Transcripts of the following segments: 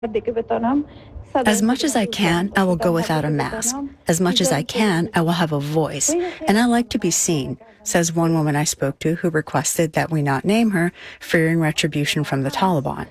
As much as I can, I will go without a mask. As much as I can, I will have a voice. And I like to be seen, says one woman I spoke to who requested that we not name her, fearing retribution from the Taliban.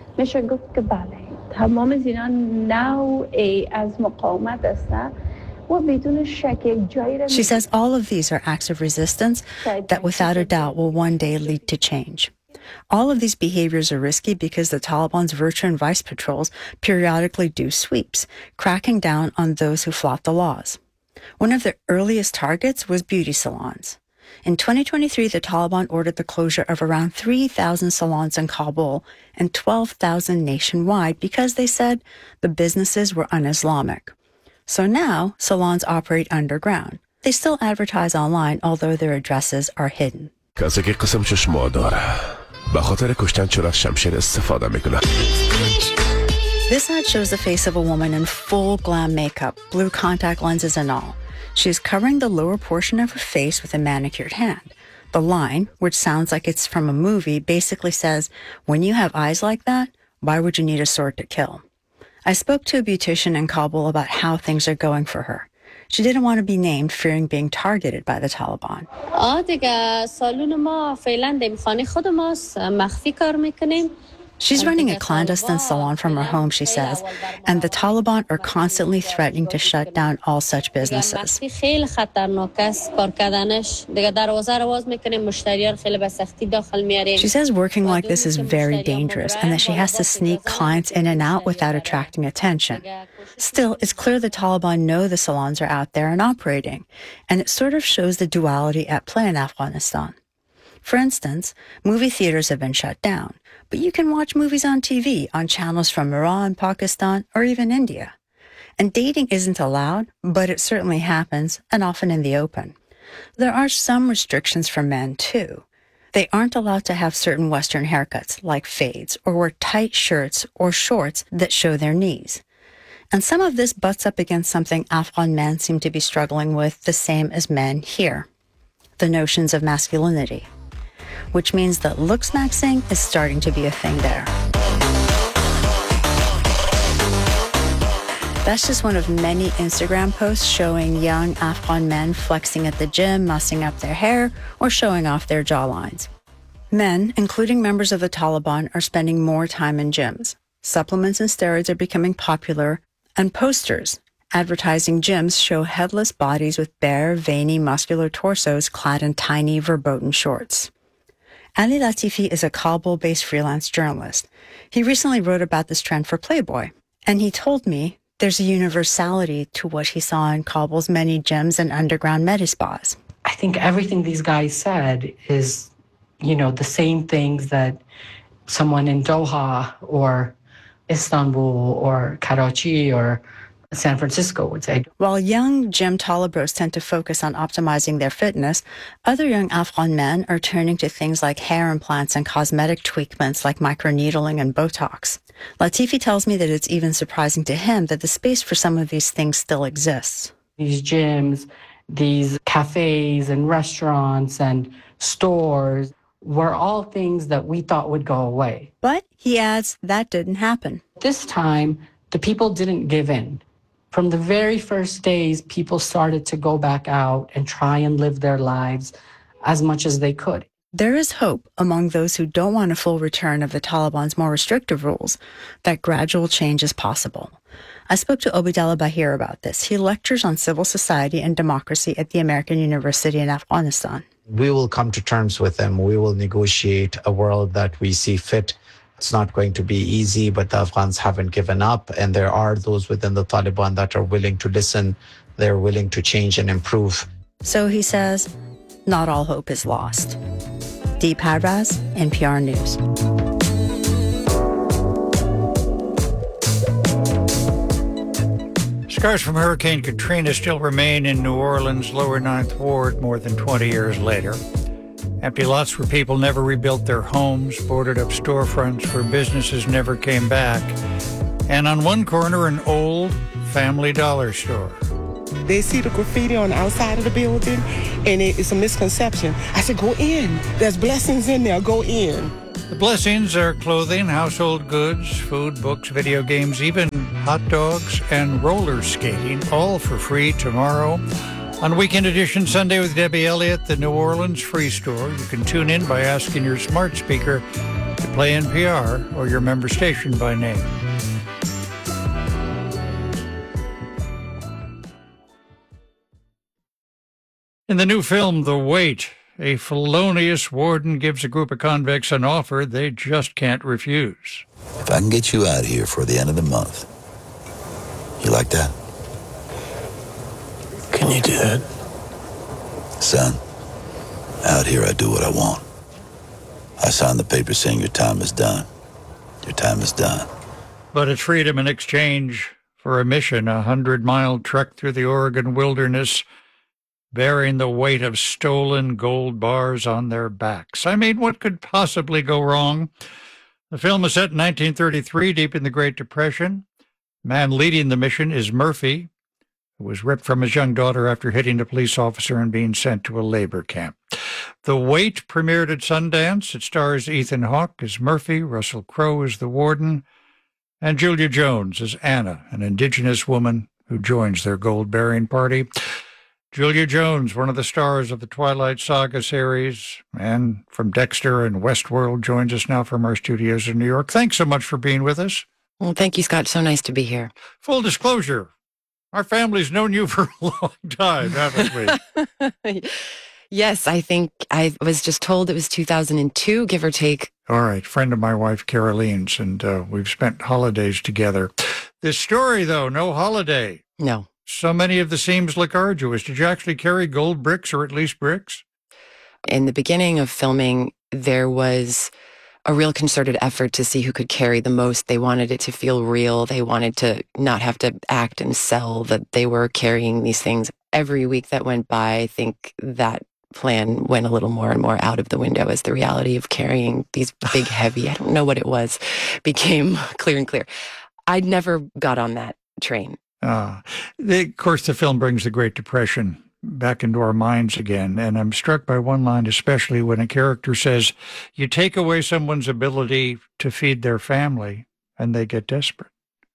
She says all of these are acts of resistance that without a doubt will one day lead to change. All of these behaviors are risky because the Taliban's virtue and vice patrols periodically do sweeps, cracking down on those who flout the laws. One of their earliest targets was beauty salons. In 2023, the Taliban ordered the closure of around 3,000 salons in Kabul and 12,000 nationwide because they said the businesses were un-Islamic. So now, salons operate underground. They still advertise online, although their addresses are hidden. This ad shows the face of a woman in full glam makeup, blue contact lenses and all. She is covering the lower portion of her face with a manicured hand. The line, which sounds like it's from a movie, basically says, when you have eyes like that, why would you need a sword to kill? I spoke to a beautician in Kabul about how things are going for her. She didn't want to be named, fearing being targeted by the Taliban. She's running a clandestine salon from her home, she says, and the Taliban are constantly threatening to shut down all such businesses. She says working like this is very dangerous and that she has to sneak clients in and out without attracting attention. Still, it's clear the Taliban know the salons are out there and operating, and it sort of shows the duality at play in Afghanistan. For instance, movie theaters have been shut down, but you can watch movies on TV on channels from Iran, Pakistan, or even India. And dating isn't allowed, but it certainly happens, and often in the open. There are some restrictions for men, too. They aren't allowed to have certain Western haircuts, like fades, or wear tight shirts or shorts that show their knees. And some of this butts up against something Afghan men seem to be struggling with the same as men here: the notions of masculinity, which means that looks maxing is starting to be a thing there. That's just one of many Instagram posts showing young Afghan men flexing at the gym, mussing up their hair, or showing off their jawlines. Men, including members of the Taliban, are spending more time in gyms. Supplements and steroids are becoming popular, and posters advertising gyms show headless bodies with bare, veiny, muscular torsos clad in tiny, verboten shorts. Ali Latifi is a Kabul-based freelance journalist. He recently wrote about this trend for Playboy, and he told me there's a universality to what he saw in Kabul's many gyms and underground medispas. I think everything these guys said is, the same things that someone in Doha or Istanbul or Karachi or San Francisco would say. While young gym talibros tend to focus on optimizing their fitness, other young Afghan men are turning to things like hair implants and cosmetic tweakments like microneedling and Botox. Latifi tells me that it's even surprising to him that the space for some of these things still exists. These gyms, these cafes and restaurants and stores were all things that we thought would go away. But, he adds, that didn't happen. This time, the people didn't give in. From the very first days, people started to go back out and try and live their lives as much as they could. There is hope among those who don't want a full return of the Taliban's more restrictive rules, that gradual change is possible. I spoke to Obidallah Bahir about this. He lectures on civil society and democracy at the American University in Afghanistan. We will come to terms with them. We will negotiate a world that we see fit. It's not going to be easy, but the Afghans haven't given up. And there are those within the Taliban that are willing to listen. They're willing to change and improve. So he says, not all hope is lost. Deep Harvaz, NPR News. Scars from Hurricane Katrina still remain in New Orleans' lower Ninth Ward more than 20 years later. Empty lots where people never rebuilt their homes, boarded up storefronts where businesses never came back, and on one corner, an old Family Dollar store. They see the graffiti on the outside of the building, and it's a misconception. I said, go in. There's blessings in there. Go in. The blessings are clothing, household goods, food, books, video games, even hot dogs and roller skating, all for free tomorrow. On Weekend Edition Sunday with Debbie Elliott, the New Orleans Free Store. You can tune in by asking your smart speaker to play NPR or your member station by name. In the new film, The Wait, a felonious warden gives a group of convicts an offer they just can't refuse. If I can get you out of here for the end of the month, you like that? Can you do that? Son, out here I do what I want. I sign the paper saying your time is done. Your time is done. But it's freedom in exchange for a mission, a 100-mile trek through the Oregon wilderness, bearing the weight of stolen gold bars on their backs. I mean, what could possibly go wrong? The film is set in 1933, deep in the Great Depression. The man leading the mission is Murphy, who was ripped from his young daughter after hitting a police officer and being sent to a labor camp. The Wait premiered at Sundance. It stars Ethan Hawke as Murphy, Russell Crowe as the warden, and Julia Jones as Anna, an indigenous woman who joins their gold-bearing party. Julia Jones, one of the stars of the Twilight Saga series, and from Dexter and Westworld, joins us now from our studios in New York. Thanks so much for being with us. Well, thank you, Scott. So nice to be here. Full disclosure, our family's known you for a long time, haven't we? Yes, I think I was just told it was 2002, give or take. All right, friend of my wife, Caroline's, and we've spent holidays together. This story, though, no holiday. No. So many of the seams look arduous. Did you actually carry gold bricks, or at least bricks? In the beginning of filming, there was a real concerted effort to see who could carry the most. They wanted it to feel real. They wanted to not have to act and sell that they were carrying these things. Every week that went by, I think that plan went a little more and more out of the window as the reality of carrying these big, heavy, I don't know what it was, became clear and clear. I'd never got on that train. Of course, the film brings the Great Depression back into our minds again, and I'm struck by one line, especially when a character says, you take away someone's ability to feed their family, and they get desperate.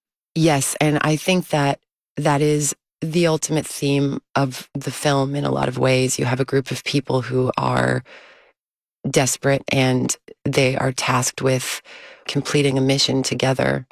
Yes, and I think that that is the ultimate theme of the film in a lot of ways. You have a group of people who are desperate, and they are tasked with completing a mission together.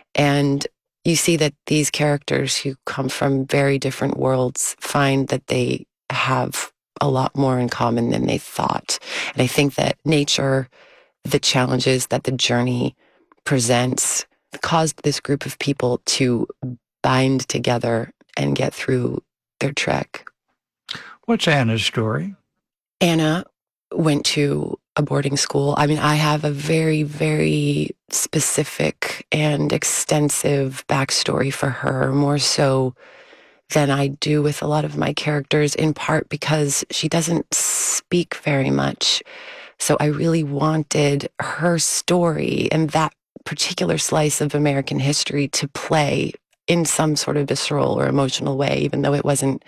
And you see that these characters who come from very different worlds find that they have a lot more in common than they thought. And I think that nature, the challenges that the journey presents, caused this group of people to bind together and get through their trek. What's Anna's story? Anna went to a boarding school. I mean, I have a very, very specific and extensive backstory for her, more so than I do with a lot of my characters, in part because she doesn't speak very much. So I really wanted her story and that particular slice of American history to play in some sort of visceral or emotional way, even though it wasn't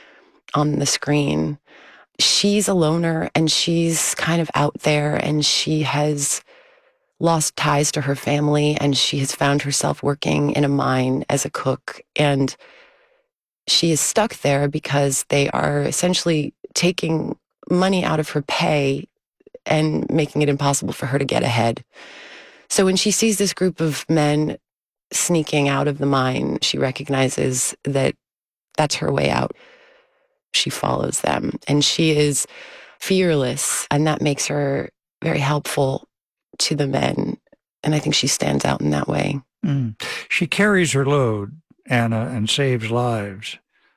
on the screen. She's a loner, and she's kind of out there, and she has lost ties to her family, and she has found herself working in a mine as a cook. And she is stuck there because they are essentially taking money out of her pay and making it impossible for her to get ahead. So when she sees this group of men sneaking out of the mine, she recognizes that that's her way out. She follows them, and she is fearless, and that makes her very helpful to the men. And I think she stands out in that way. She carries her load, Anna, and saves lives.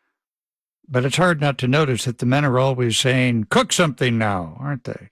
But it's hard not to notice that the men are always saying, cook something now, aren't they?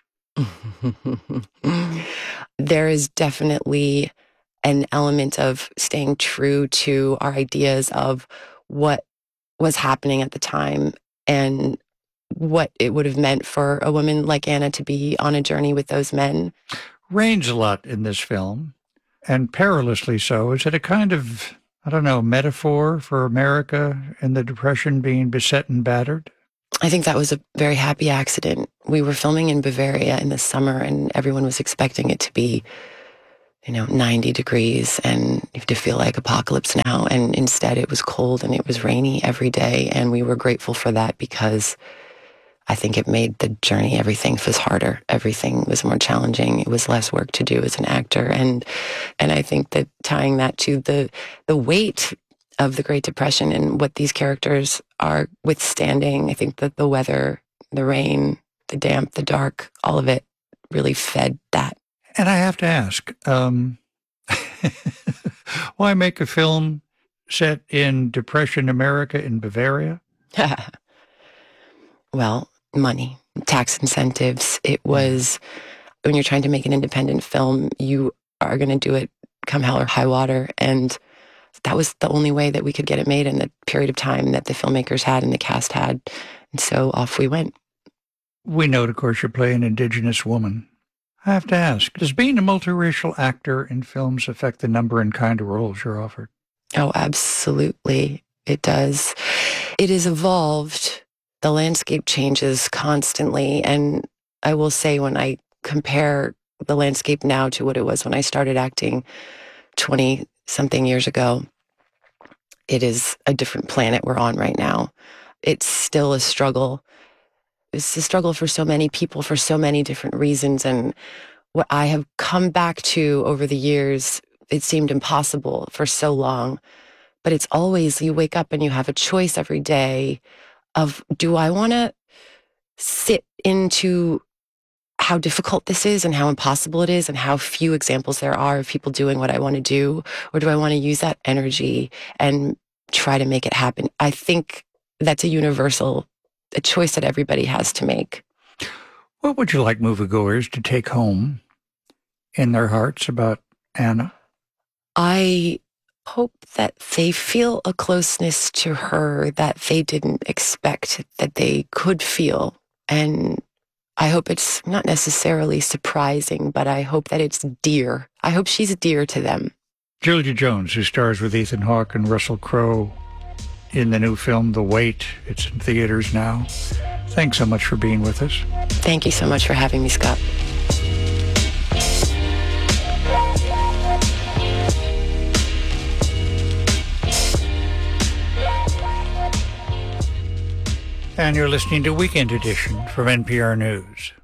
There is definitely an element of staying true to our ideas of what was happening at the time and what it would have meant for a woman like Anna to be on a journey with those men. Rains a lot in this film, and perilously so. Is it a kind of, I don't know, metaphor for America in the Depression being beset and battered? I think that was a very happy accident. We were filming in Bavaria in the summer, and everyone was expecting it to be, 90 degrees and you have to feel like apocalypse now. And instead it was cold and it was rainy every day. And we were grateful for that because I think it made the journey, everything was harder. Everything was more challenging. It was less work to do as an actor. And I think that tying that to the weight of the Great Depression and what these characters are withstanding, I think that the weather, the rain, the damp, the dark, all of it really fed that. And I have to ask, why make a film set in Depression America in Bavaria? Well, money, tax incentives. It was, when you're trying to make an independent film, you are going to do it come hell or high water. And that was the only way that we could get it made in the period of time that the filmmakers had and the cast had. And so off we went. We note, of course, you play an Indigenous woman. I have to ask, does being a multiracial actor in films affect the number and kind of roles you're offered? Oh, absolutely. It does. It has evolved. The landscape changes constantly. And I will say, when I compare the landscape now to what it was when I started acting 20-something years ago, it is a different planet we're on right now. It's still a struggle. It's a struggle for so many people for so many different reasons. And what I have come back to over the years, it seemed impossible for so long. But it's always, you wake up and you have a choice every day of, do I want to sit into how difficult this is and how impossible it is and how few examples there are of people doing what I want to do? Or do I want to use that energy and try to make it happen? I think that's a choice that everybody has to make. What would you like moviegoers to take home in their hearts about Anna? I hope that they feel a closeness to her that they didn't expect that they could feel. And I hope it's not necessarily surprising, but I hope that it's dear. I hope she's dear to them. Julia Jones, who stars with Ethan Hawke and Russell Crowe in the new film, The Wait. It's in theaters now. Thanks so much for being with us. Thank you so much for having me, Scott. And you're listening to Weekend Edition from NPR News.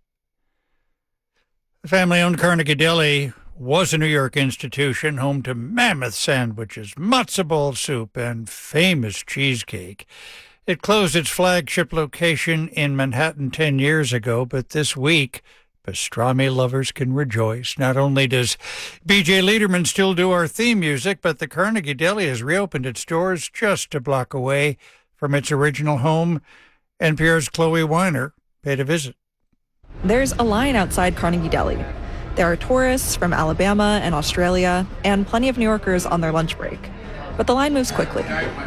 The family-owned Carnegie Deli was a New York institution, home to mammoth sandwiches, matzo ball soup, and famous cheesecake. It closed its flagship location in Manhattan 10 years ago, but this week, pastrami lovers can rejoice. Not only does B.J. Liederman still do our theme music, but the Carnegie Deli has reopened its doors just a block away from its original home. NPR's Chloe Weiner paid a visit. There's a line outside Carnegie Deli. There are tourists from Alabama and Australia, and plenty of New Yorkers on their lunch break. But the line moves quickly.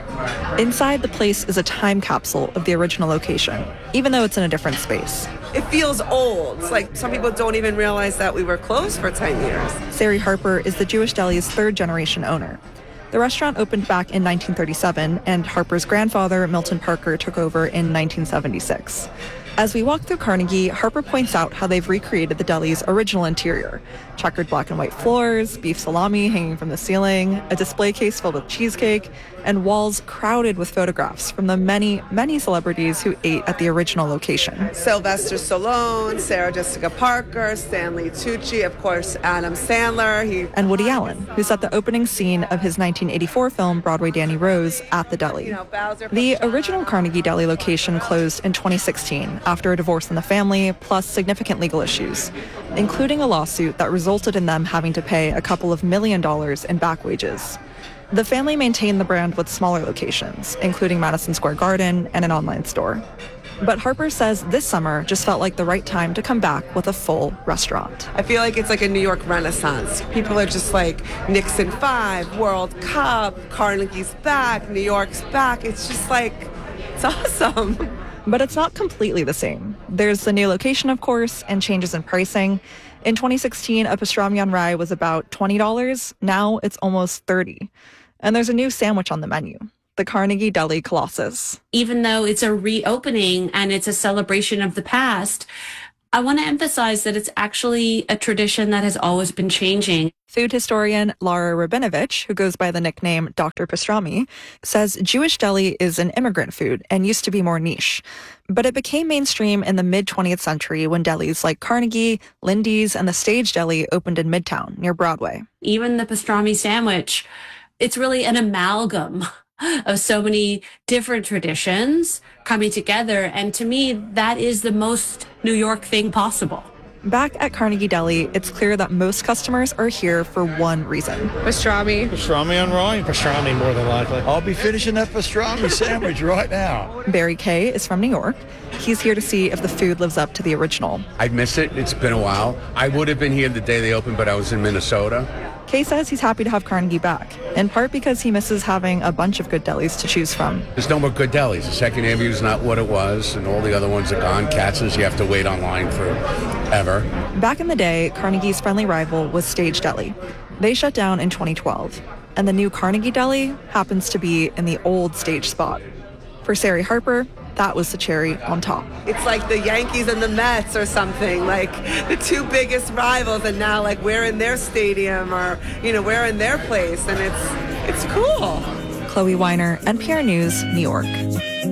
Inside the place is a time capsule of the original location, even though it's in a different space. It feels old. It's like some people don't even realize that we were closed for 10 years. Sari Harper is the Jewish Deli's third-generation owner. The restaurant opened back in 1937, and Harper's grandfather, Milton Parker, took over in 1976. As we walk through Carnegie, Harper points out how they've recreated the deli's original interior. Checkered black and white floors, beef salami hanging from the ceiling, a display case filled with cheesecake, and walls crowded with photographs from the many, many celebrities who ate at the original location. Sylvester Stallone, Sarah Jessica Parker, Stanley Tucci, of course, Adam Sandler. And Woody Allen, who set the opening scene of his 1984 film Broadway Danny Rose at the deli. The original Carnegie Deli location closed in 2016 after a divorce in the family, plus significant legal issues, including a lawsuit that resulted in them having to pay a couple of $1 million in back wages. The family maintained the brand with smaller locations, including Madison Square Garden and an online store. But Harper says this summer just felt like the right time to come back with a full restaurant. I feel like it's like a New York renaissance. People are just like, Nixon 5, World Cup, Carnegie's back, New York's back. It's just like, it's awesome. But it's not completely the same. There's the new location, of course, and changes in pricing. In 2016, a pastrami on rye was about $20. Now it's almost $30. And there's a new sandwich on the menu. the Carnegie Deli Colossus. Even though it's a reopening and it's a celebration of the past, I want to emphasize that it's actually a tradition that has always been changing. Food historian Lara Rabinovich, who goes by the nickname Dr. Pastrami, says Jewish deli is an immigrant food and used to be more niche. But it became mainstream in the mid-20th century when delis like Carnegie, Lindy's, and the Stage Deli opened in Midtown near Broadway. Even the pastrami sandwich, it's really an amalgam of so many different traditions coming together. And to me, that is the most New York thing possible. Back at Carnegie Deli, it's clear that most customers are here for one reason. Pastrami. Pastrami on rye? Pastrami, more than likely. I'll be finishing that pastrami sandwich right now. Barry Kay is from New York. He's here to see if the food lives up to the original. I've missed it. It's been a while. I would have been here the day they opened, but I was in Minnesota. Kay says he's happy to have Carnegie back, in part because he misses having a bunch of good delis to choose from. There's no more good delis. The Second Avenue is not what it was, and all the other ones are gone. Katz's, you have to wait online forever. Back in the day, Carnegie's friendly rival was Stage Deli. They shut down in 2012, and the new Carnegie Deli happens to be in the old Stage spot. For Sari Harper, that was the cherry on top. It's like the Yankees and the Mets or something, like the two biggest rivals, and now like we're in their stadium or, we're in their place, and it's cool. Chloe Weiner, NPR News, New York.